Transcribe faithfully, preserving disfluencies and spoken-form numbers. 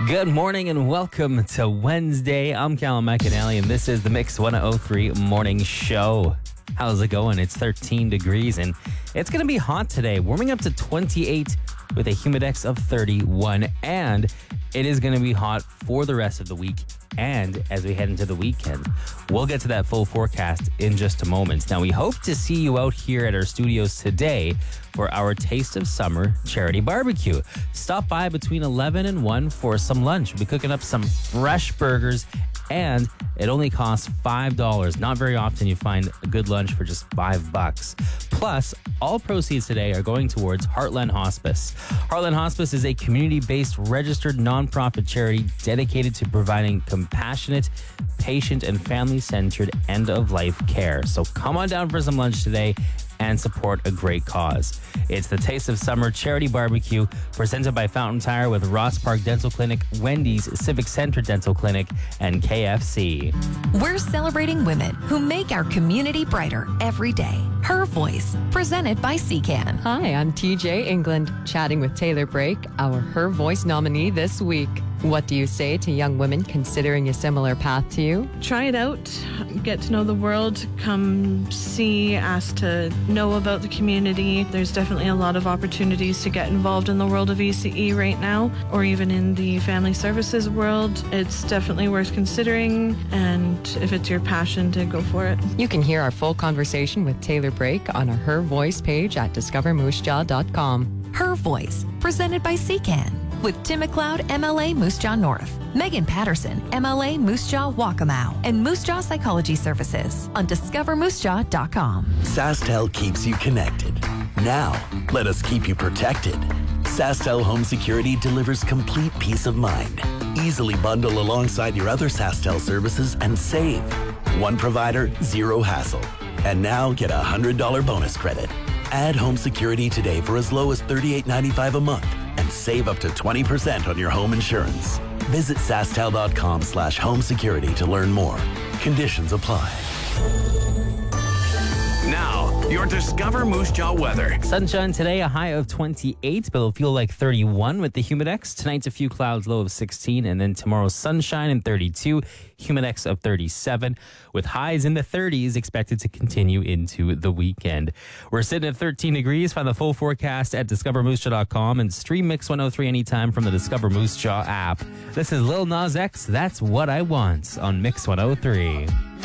Good morning and welcome to Wednesday. I'm Callum McAnally and this is the Mix one oh three Morning Show. How's it going? It's thirteen degrees and it's going to be hot today, warming up to twenty-eight with a humidex of thirty-one, and it is going to be hot for the rest of the week and as we head into the weekend. We'll get to that full forecast in just a moment. Now, we hope to see you out here at our studios today for our Taste of Summer charity barbecue. Stop by between eleven and one for some lunch. We'll be cooking up some fresh burgers, and it only costs five dollars. Not very often you find a good lunch for just five bucks. Plus, all proceeds today are going towards Heartland Hospice. Heartland Hospice is a community-based registered nonprofit charity dedicated to providing compassionate, patient, and family-centered end-of-life care. So come on down for some lunch today and support a great cause. It's the Taste of Summer charity barbecue presented by Fountain Tire with Ross Park Dental Clinic, Wendy's, Civic Center Dental Clinic, and K F C. We're celebrating women who make our community brighter every day. Her Voice, presented by C CAN. Hi, I'm T J England, chatting with Taylor Brake, our Her Voice nominee this week. What do you say to young women considering a similar path to you? Try it out, get to know the world, come see, ask to know about the community. There's definitely a lot of opportunities to get involved in the world of E C E right now, or even in the family services world. It's definitely worth considering, and if it's your passion, to go for it. You can hear our full conversation with Taylor Brake on our Her Voice page at discover moose jaw dot com. Her Voice, presented by C CAN. With Tim McLeod, M L A Moose Jaw North, Megan Patterson, M L A Moose Jaw Waccamaw, and Moose Jaw Psychology Services on discover moose jaw dot com. SaskTel keeps you connected. Now, let us keep you protected. SaskTel Home Security delivers complete peace of mind. Easily bundle alongside your other SaskTel services and save. One provider, zero hassle. And now get a one hundred dollars bonus credit. Add home security today for as low as thirty-eight ninety-five a month and save up to twenty percent on your home insurance. Visit sastel.com slash home security to learn more. Conditions apply. Now, your Discover Moose Jaw weather. Sunshine today, a high of twenty-eight, but it'll feel like thirty-one with the humidex. Tonight's a few clouds, low of sixteen, and then tomorrow's sunshine and thirty-two, humidex of thirty-seven, with highs in the thirties expected to continue into the weekend. We're sitting at thirteen degrees. Find the full forecast at discover moose jaw dot com and stream Mix one oh three anytime from the Discover Moose Jaw app. This is Lil Nas X, That's What I Want on Mix one oh three.